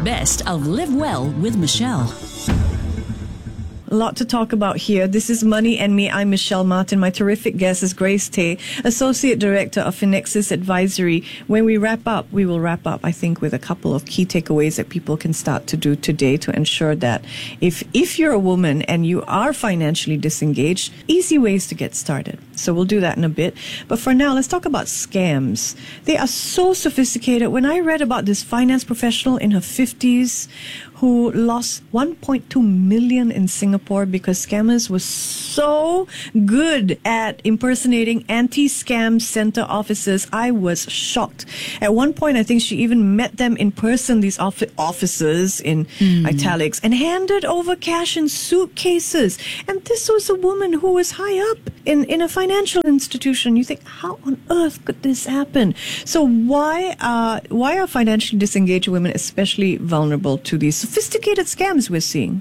best of Live Well with Michelle. A lot to talk about here. This is Money and Me. I'm Michelle Martin. My terrific guest is Grace Tay, Associate Director of Finexus Advisory. When we wrap up, we will wrap up, I think, with a couple of key takeaways that people can start to do today to ensure that if you're a woman and you are financially disengaged, easy ways to get started. So we'll do that in a bit. But for now, let's talk about scams. They are so sophisticated. When I read about this finance professional in her 50s who lost 1.2 million in Singapore because scammers were so good at impersonating anti-scam center officers, I was shocked. At one point, I think she even met them in person, these officers in italics, and handed over cash in suitcases. And this was a woman who was high up in a financial institution. You think, how on earth could this happen? So why are financially disengaged women especially vulnerable to these sophisticated scams we're seeing?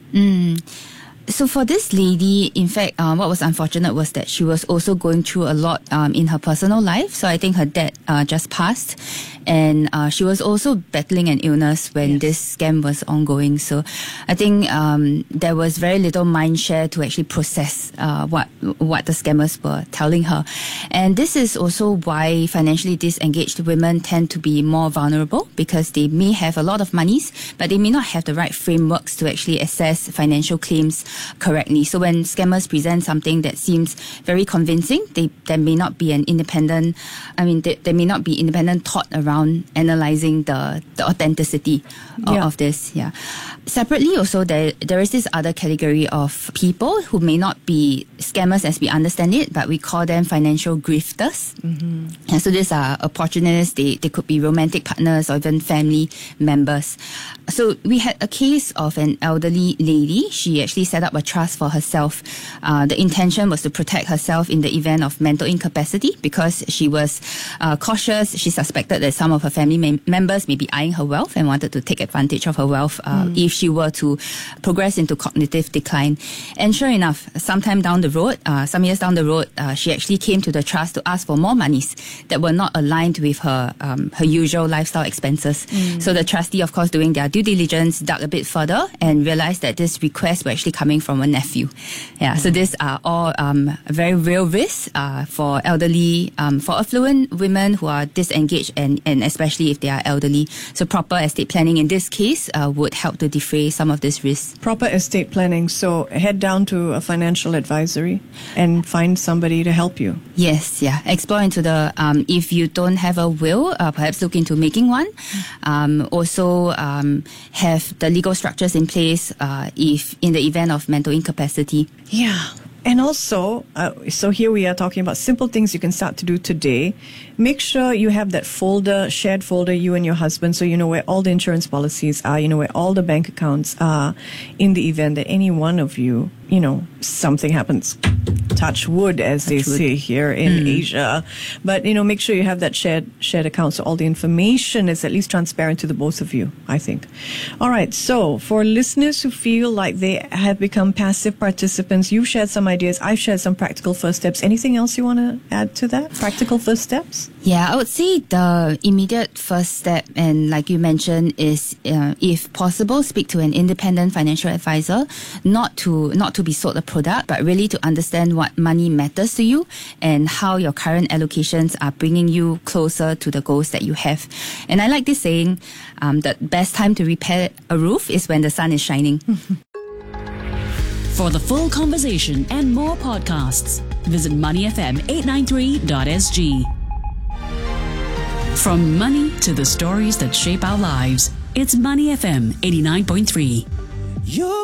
So for this lady, in fact, what was unfortunate was that she was also going through a lot in her personal life. So I think her dad just passed, and she was also battling an illness when this scam was ongoing. So I think there was very little mind share to actually process what the scammers were telling her. And this is also why financially disengaged women tend to be more vulnerable, because they may have a lot of monies, but they may not have the right frameworks to actually assess financial claims correctly. So when scammers present something that seems very convincing, there may not be an independent, there may not be independent thought around analyzing the authenticity of this. Yeah. Separately also, there is this other category of people who may not be scammers as we understand it, but we call them financial grifters. And so these are opportunists. They could be romantic partners or even family members. So we had a case of an elderly lady. She actually set up a trust for herself. The intention was to protect herself in the event of mental incapacity, because she was cautious. She suspected that some of her family members may be eyeing her wealth and wanted to take advantage of her wealth if she were to progress into cognitive decline. And sure enough, sometime down the road, some years down the road, she actually came to the trust to ask for more monies that were not aligned with her usual lifestyle expenses. So the trustee, of course, doing their due diligence, dug a bit further and realized that this request were actually coming from a nephew. So these are all very real risks for elderly, for affluent women who are disengaged, and especially if they are elderly. So proper estate planning in this case would help to defray some of this risk. Proper estate planning. So head down to a financial advisory and find somebody to help you. Yes, yeah. Explore into the, if you don't have a will, perhaps look into making one. Also, have the legal structures in place if in the event of mental incapacity. Yeah. And also, so here we are talking about simple things you can start to do today. Make sure you have that folder, shared folder, you and your husband, so you know where all the insurance policies are, you know where all the bank accounts are, in the event that any one of you, something happens. Touch wood, as they say here in Asia. But, make sure you have that shared account so all the information is at least transparent to the both of you, I think. All right. So for listeners who feel like they have become passive participants, you've shared some ideas. I've shared some practical first steps. Anything else you want to add to that? Practical first steps? Yeah, I would say the immediate first step, and like you mentioned, is if possible, speak to an independent financial advisor, not to be sold a product, but really to understand what money matters to you and how your current allocations are bringing you closer to the goals that you have. And I like this saying, the best time to repair a roof is when the sun is shining. For the full conversation and more podcasts, visit moneyfm893.sg. From money to the stories that shape our lives, it's Money FM 89.3.